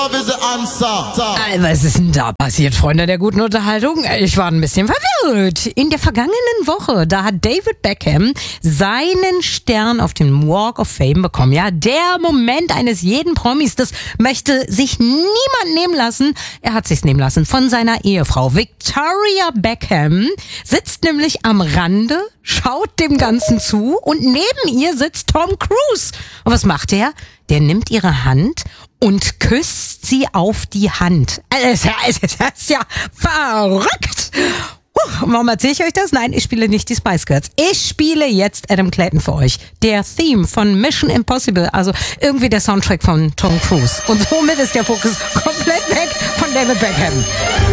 love is the answer. Was ist denn da passiert, Freunde der guten Unterhaltung? Ich war ein bisschen verwirrt. In der vergangenen Woche, da hat David Beckham seinen Stern auf dem Walk of Fame bekommen. Ja, der Moment eines jeden Promis, das möchte sich niemand nehmen lassen. Er hat sich's nehmen lassen von seiner Ehefrau. Victoria Beckham sitzt nämlich am Rande, schaut dem Ganzen zu und neben ihr sitzt Tom Cruise. Und was macht er? Der nimmt ihre Hand und küsst sie auf die Hand. Das ist ja verrückt. Warum erzähle ich euch das? Nein, ich spiele nicht die Spice Girls. Ich spiele jetzt Adam Clayton für euch. Der Theme von Mission Impossible, also irgendwie der Soundtrack von Tom Cruise. Und somit ist der Fokus komplett weg von David Beckham.